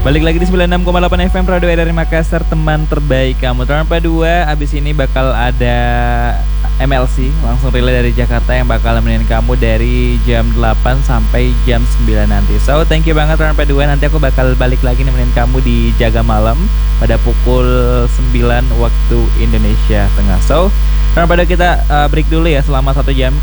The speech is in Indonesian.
Balik lagi di 96,8 FM Radio dari Makassar, teman terbaik kamu. Tanpa dua, abis ini bakal ada MLC langsung relay dari Jakarta yang bakal nemenin kamu dari jam 8 sampai jam 9 nanti. So thank you banget tanpa dua. Nanti aku bakal balik lagi nemenin kamu di Jaga Malam pada pukul 9 waktu Indonesia Tengah. So tanpa dua kita break dulu ya selama 1 jam.